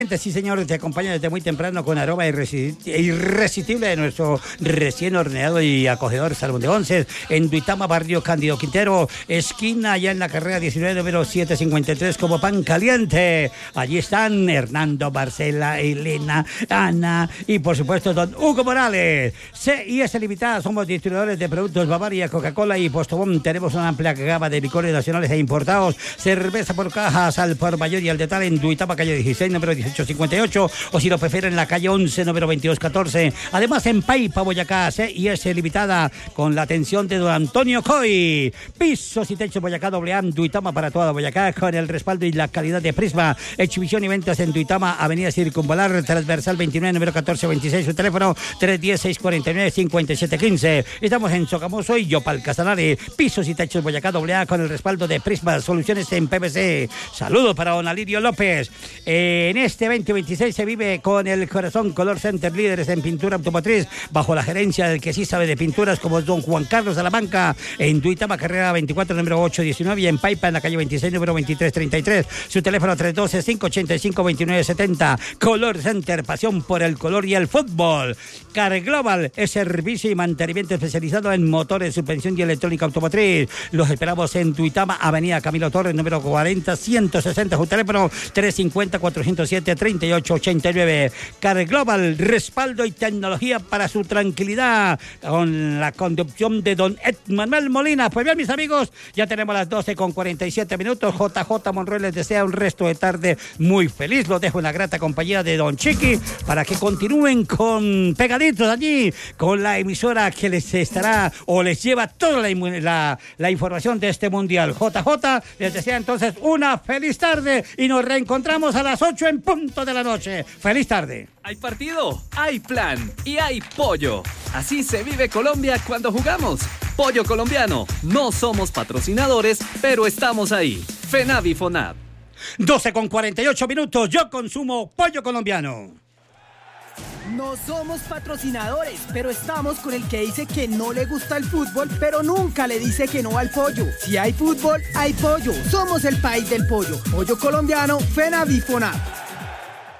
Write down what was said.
Sí, señor, te acompaña desde muy temprano con aroma irresistible de nuestro recién horneado y acogedor Salón de Once en Duitama, barrio Cándido Quintero, esquina allá en la carrera 19, número 753, como pan caliente. Allí están Hernando, Marcela, Elena, Ana y por supuesto don Hugo Morales. C&S Limitada, somos distribuidores de productos Bavaria, Coca-Cola y Postobón. Tenemos una amplia gama de licores nacionales e importados, cerveza por cajas al por mayor y al detalle en Duitama, calle 16, número 1858, o si lo prefieren en la calle 11, número 2214. Además en Paipa, Boyacá, C&S Limitada, con la atención de don Antonio Coy. Pisos y techos Boyacá, AA, Duitama para toda Boyacá, con el respaldo y la calidad de Prisma. Exhibición y ventas en Duitama, avenida Circunvalar, transversal 29, número 1426, su teléfono 310-649-5715. Estamos en Sogamoso y Yopal Casanare. Pisos y techos Boyacá, AA, con el respaldo de Prisma, soluciones en PVC. Saludos para don Alirio López. En este 2026 se vive con el corazón. Color Center, líderes en pintura automotriz, bajo la gerencia del que sí sabe de pinturas, como don Juan Carlos Salamanca, en Duitama, carrera 24, número 819, y en Paipa, en la calle 26, número 2333. Su teléfono 312-585-2970. Color Center, pasión por el color y el fútbol. Car Global es servicio y mantenimiento especializado en motores, suspensión y electrónica automotriz. Los esperamos en Duitama, avenida Camilo Torres, número 40-160. Su teléfono 350-407-3889. Car Global, respaldo y tecnología para su tranquilidad, con la conducción de don Ed Manuel Molina. Pues bien, mis amigos, ya tenemos las 12:47 minutos. JJ Monroy les desea un resto de tarde muy feliz. Los dejo en la grata compañía de don Chiqui para que continúen con pegaditos allí con la emisora que les estará o les lleva toda la información de este mundial. JJ les desea entonces una feliz tarde y nos reencontramos a las 8 en punto de la noche. Feliz tarde. Hay partido, hay plan y hay pollo. Así se vive Colombia cuando jugamos. Pollo colombiano. No somos patrocinadores, pero estamos ahí. FENAV y FONAV. 12:48 minutos. Yo consumo pollo colombiano. No somos patrocinadores, pero estamos con el que dice que no le gusta el fútbol, pero nunca le dice que no al pollo. Si hay fútbol, hay pollo. Somos el país del pollo. Pollo colombiano, FENAV y FONAV.